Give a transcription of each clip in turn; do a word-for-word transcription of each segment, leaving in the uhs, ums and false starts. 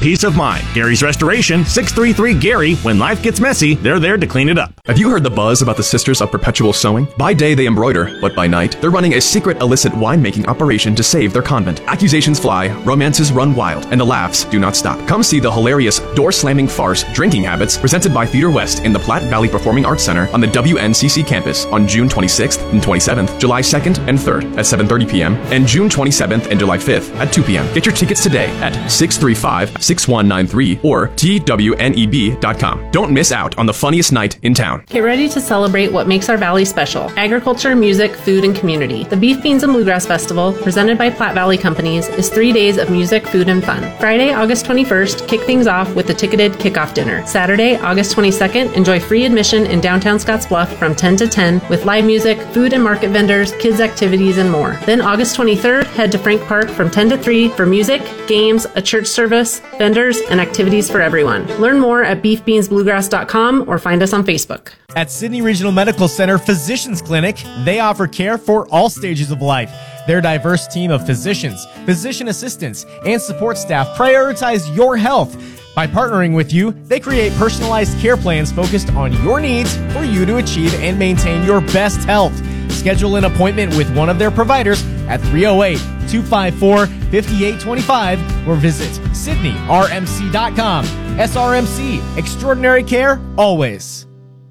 peace of mind. Gary's Restoration, six three three Gary. When life gets messy, they're there to clean it up. Have you heard the buzz about the Sisters of Perpetual Sewing? By day they embroider, but by night they're running a secret illicit winemaking operation to save their convent. Accusations fly, romances run wild, and the laughs do not stop. Come see the hilarious door-slamming farce Drinking Habits presented by Theater West in the Platte Valley Performing Arts Center on the W N C C campus on June twenty-sixth and twenty-seventh, July second and third at seven thirty p.m. and June twenty-seventh and July fifth at two p.m. Get your tickets today at six three five, six one nine three or T W N E B dot com. Don't miss out on the funniest night in town. Get ready to celebrate what makes our valley special: agriculture, music, food, and community. The Beef, Beans, and Bluegrass Festival, presented by Platte Valley Companies, is three days of music, food, and fun. Friday, August twenty-first, kick things off with the ticketed kickoff dinner. Saturday, August twenty-second, enjoy free admission in downtown Scottsbluff from ten to ten with live music, food and market vendors, kids activities, and more. Then August twenty-third, head to Frank Park from ten to three for music, games, a church service, vendors, and activities for everyone. Learn more at beef beans bluegrass dot com or find us on Facebook. At Sydney Regional Medical Center Physicians Clinic, they offer care for all stages of life. Their diverse team of physicians, physician assistants, and support staff prioritize your health. By partnering with you, they create personalized care plans focused on your needs for you to achieve and maintain your best health. Schedule an appointment with one of their providers at three oh eight, two five four, five eight two five or visit sydney r m c dot com. S R M C, extraordinary care always.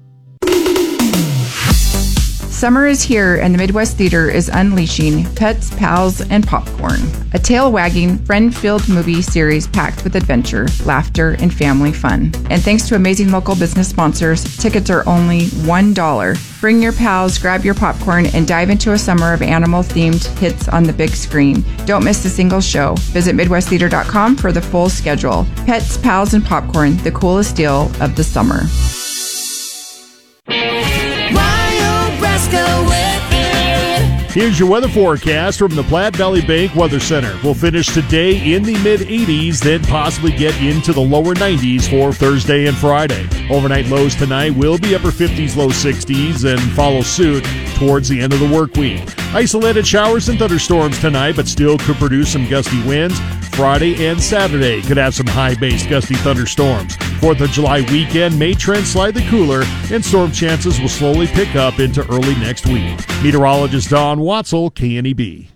Summer is here and the Midwest Theater is unleashing Pets, Pals, and Popcorn, a tail-wagging, friend-filled movie series packed with adventure, laughter, and family fun. And thanks to amazing local business sponsors, tickets are only one dollar. Bring your pals, grab your popcorn, and dive into a summer of animal-themed hits on the big screen. Don't miss a single show. Visit midwest theater dot com for the full schedule. Pets, Pals, and Popcorn, the coolest deal of the summer. Here's your weather forecast from the Platte Valley Bank Weather Center. We'll finish today in the mid-eighties, then possibly get into the lower nineties for Thursday and Friday. Overnight lows tonight will be upper fifties, low sixties, and follow suit towards the end of the work week. Isolated showers and thunderstorms tonight, but still could produce some gusty winds. Friday and Saturday could have some high-based gusty thunderstorms. fourth of July weekend may trend slightly cooler, and storm chances will slowly pick up into early next week. Meteorologist Don Watzel, K N E B.